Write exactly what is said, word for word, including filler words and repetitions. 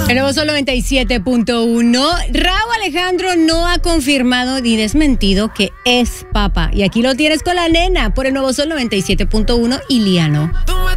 El Nuevo Sol noventa y siete punto uno. Rauw Alejandro no ha confirmado ni desmentido que es papá. Y aquí lo tienes con la nena por el Nuevo Sol noventa y siete punto uno, Iliano.